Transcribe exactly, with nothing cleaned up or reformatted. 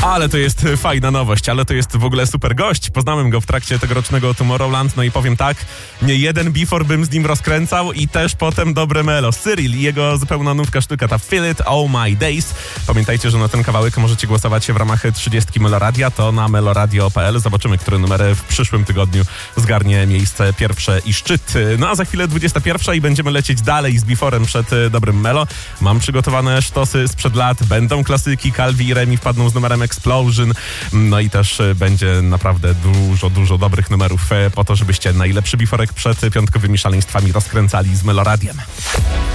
Ale to jest fajna nowość, ale to jest w ogóle super gość. Poznałem go w trakcie tegorocznego Tomorrowland, no i powiem tak, nie jeden before bym z nim rozkręcał i też potem dobre melo. Cyril i jego zupełna nówka sztuka, ta Feel It All My Days. Pamiętajcie, że na ten kawałek możecie głosować w ramach trzydziestki Meloradia, to na meloradio kropka p l. Zobaczymy, który numer w przyszłym tygodniu zgarnie miejsce pierwsze i szczyt. No a za chwilę dwudziesta pierwsza i będziemy lecieć dalej z beforem przed dobrym melo. Mam przygotowane sztosy sprzed lat, będą klasyki, Calvi i Remi wpadną z numerem Explosion, no i też będzie naprawdę dużo, dużo dobrych numerów po to, żebyście najlepszy beforek przed piątkowymi szaleństwami rozkręcali z Meloradiem.